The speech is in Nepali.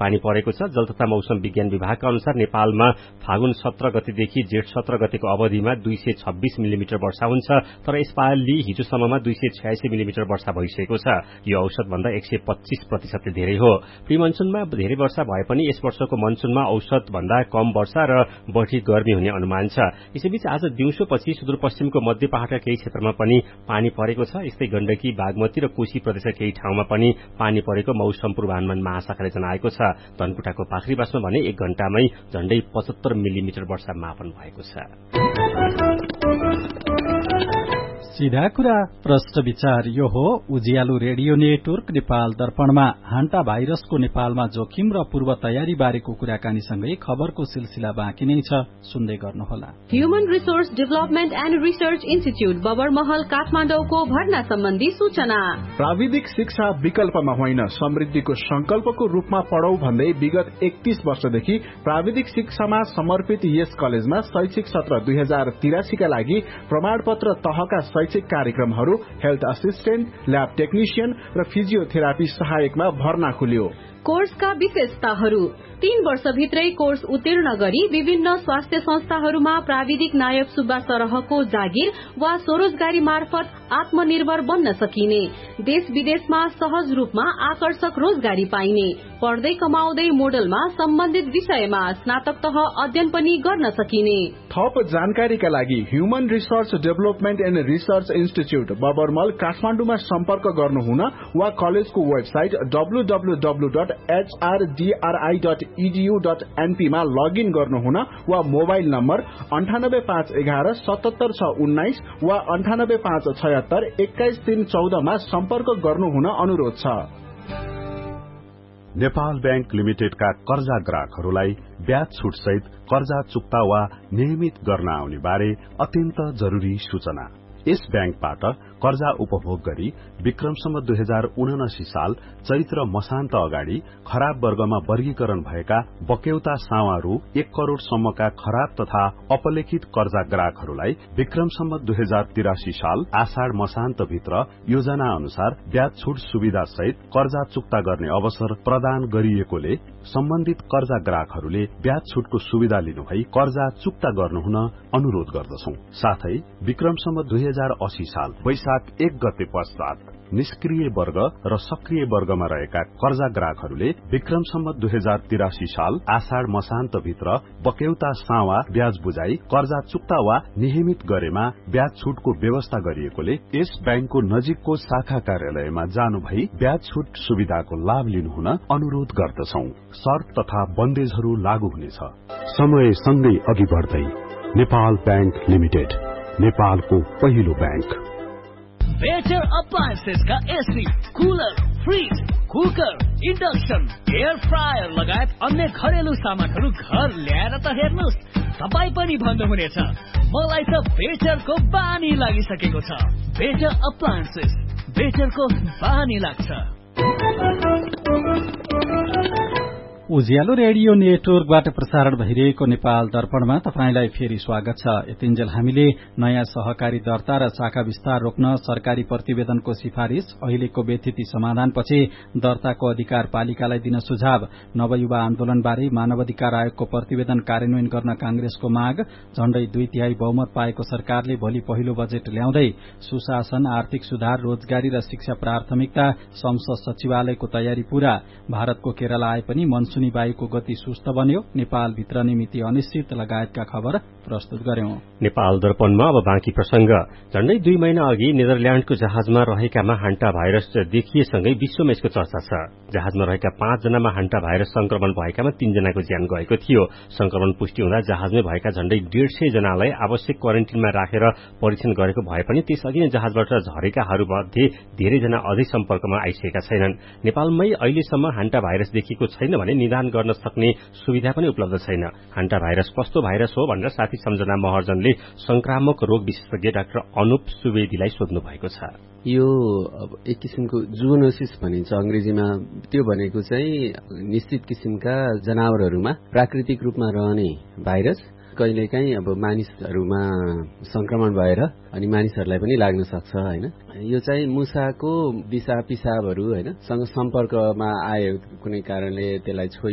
पानी परेको छ। जल तथा मौसम विज्ञान विभागका अनुसार नेपालमा फागुन 17 गतेदेखि जेठ 17 गतेको अवधिमा 226 मिलिमिटर वर्षा हुन्छ, तर यसपालि हिजोसम्ममा 286 मिलिमिटर वर्षा भइसकेको छ। यो औसत भन्दा 125% धेरै हो। प्री मनसुनमा धेरै वर्षा भए पनि यस वर्षको मनसुनमा औसत भन्दा कम वर्षा र बढी गर्मी हुने अनुमान छ। यसैबीच आज दिउँसोपछि सुदूरपश्चिमको मध्य पहाड़का केही क्षेत्रमा पनि पानी परेको छ। यस्तै गण्डकी, बागमती र कोशी प्रदेशका केही ठाउँमा पनि पानी परेको मौसम पूर्वानुमान महाशाखाले जनाएको छ। धनकुटाको पाखरीबासमा भने 1 घण्टामै झण्डै 75 मिलिमिटर वर्षा मापन भएको छ। सीधा कुरा प्रश्न विचार यो हो उज्यालो रेडियो नेटवर्क नेपाल दर्पणमा हान्टा भाइरसको नेपालमा जोखिम र पूर्व तयारी बारेको कुराकानीसँगै खबरको सिलसिला बाँकी नै छ, सुन्दै गर्नुहोला। Human resource development and research institute Babarmahal काठमाडौँको भर्ना सम्बन्धी सूचना। प्राविधिक शिक्षा विकल्पमा होइन, समृद्धिको संकल्पको रूपमा पढौं भन्दै विगत 31 वर्षदेखि प्राविधिक शिक्षामा समर्पित यस कलेजमा शैक्षिक सत्र 2083 का लागि प्रमाणपत्र तहका शैक्षिक कार्यक्रमहरू हेल्थ असिस्टेन्ट, ल्याब टेक्निशियन र फिजियोथेरापी सहायकमा भर्ना खुल्यो। कोर्सका विशेषताहरू: 3 वर्षभित्रै कोर्स उत्तीर्ण गरी विभिन्न स्वास्थ्य संस्थाहरूमा प्राविधिक नायक सुब्बा सरहको जागिर वा स्वरोजगारी मार्फत आत्मनिर्भर बन्न सकिने, देश विदेशमा सहज रूपमा आकर्षक रोजगारी पाइने, पढ्दै कमाउँदै मोडलमा सम्बन्धित विषयमा स्नातक तह अध्ययन पनि गर्न सकिने। थप जानकारीका लागि human resource development and research institute बबरमल काठमाडौँमा सम्पर्क गर्नुहुन वा कलेजको वेबसाइट www.hrdri.edu.np मा लगइन गर्नुहुन वा मोबाइल नम्बर 98511 77619 वा 98576 21314 मा सम्पर्क गर्नुहुन अनुरोध छ। नेपाल बैंक लिमिटेडका कर्जा ग्राहकहरूलाई ब्याज छुट सहित कर्जा चुक्ता वा नियमित गर्न आउने बारे अत्यन्त जरूरी सूचना। यस बैंकबाट कर्जा उपभोग गरी विक्रमसम्म 2079 साल चैत्र मसान्त अगाडि खराब वर्गमा वर्गीकरण भएका बक्यौता सावा रु 1 करोड़ सम्मका खराब तथा अपलेखित कर्जा ग्राहकहरूलाई विक्रमसम्म 2083 साल आषाढ़ मसान्त भित्र योजना अनुसार ब्याज छुट सुविधा सहित कर्जा चुक्ता गर्ने अवसर प्रदान गरिएकोले सम्बन्धित कर्जा ग्राहकहरूले ब्याज छुटको सुविधा लिनुभई कर्जा चुक्ता गर्नुहुन अनुरोध गर्दछौं। साथै विक्रमसम्म 2080 साल वैशाख 1 गते पश्चात निष्क्रिय वर्ग र सक्रिय वर्गमा रहेका कर्जा ग्राहकहरूले विक्रमसम्म 2083 साल आषाढ़ मसान्त भित्र बक्यौता सावा ब्याज बुझाई कर्जा चुक्ता वा नियमित गरेमा ब्याज छुटको व्यवस्था गरिएकोले यस बैंकको नजिकको शाखा कार्यालयमा जानु भई ब्याज छुट सुविधाको लाभ लिनुहुन अनुरोध गर्दछौं। शर्त तथा बन्देजहरू लागू हुनेछ। समय सँगै अघि बढ्दै नेपाल बैंक लिमिटेड, नेपालको पहिलो बैंक। बेटर अप्लायन्सेस का AC, cooler, fridge, cooker, induction, air fryer लगायत अन्य घरेलु सामानहरू घर ल्याएर त हेर्नुस्, तपाई पनि भन्नुहुनेछ मलाई त बेटरको बानी लागिसकेको छ। बेटर अप्लायन्सेस, बेटरको बानी लाग्छ। उज्यालो रेडियो नेटवर्कबाट प्रसारण भइरहेको नेपाल दर्पणमा तपाईंलाई फेरि स्वागत छ। यतिन्जेल हामीले नयाँ सहकारी दर्ता र शाखा विस्तार रोक्न सरकारी प्रतिवेदनको सिफारिश, अहिलेको व्यथिति समाधानपछि दर्ताको अधिकार पालिकालाई दिन सुझाव, नवयुवा आन्दोलनबारे मानवाधिकार आयोगको प्रतिवेदन कार्यान्वयन गर्न कांग्रेसको माग, झण्डै 2/3 बहुमत पाएको सरकारले भोलि पहिलो बजेट ल्याउँदै, सुशासन, आर्थिक सुधार, रोजगारी र शिक्षा प्राथमिकता, संसद सचिवालयको तयारी पूरा, भारतको केरला आए पनि मनसुनी वायुको गति सुस्त बन्यो, नेपाल भित्र नीति अनिश्चित लगायतका खबर प्रस्तुत गर्यौं। नेपाल दर्पणमा अब बाँकी प्रसंग। झण्डै 2 महिना अघि नेदरल्याण्डको जहाजमा रहेकामा हान्टा भाइरस देखिएसँगै विश्वमा यसको चर्चा छ। जहाजमा रहेका 5 जनामा हान्टा भाइरस संक्रमण भएकामा 3 जनाको ज्यान गएको थियो। संक्रमण पुष्टि हुँदा जहाजमै भएका झण्डै 150 जनालाई आवश्यक क्वारेन्टिनमा राखेर परीक्षण गरेको भए पनि त्यसअघि नै जहाजबाट झरेकाहरूमध्ये धेरैजना अझै सम्पर्कमा आइसकेका छैनन्। नेपालमै अहिलेसम्म हान्टा भाइरस देखिएको छैन भने निदान गर्न सक्ने सुविधा पनि उपलब्ध छैन। हान्टा भाइरस कस्तो भाइरस हो भनेर साथी सम्झना महर्जनले संक्रामक रोग विशेषज्ञ डाक्टर अनुप सुवेदीलाई सोध्नु भएको छ। यो एक किसिमको जुनोसिस भनिन्छ अंग्रेजीमा। त्यो भनेको चाहिँ निश्चित किसिमका जनावरहरूमा प्राकृतिक रूपमा रहने भाइरस कहिलेकाहीँ अब मानिसहरूमा संक्रमण भएर अनि मानिसहरूलाई पनि लाग्न सक्छ हैन। यो चाहिँ मुसाको दिशा पिसाबहरू हैन सँग सम्पर्कमा आयो कुनै कारणले त्यसलाई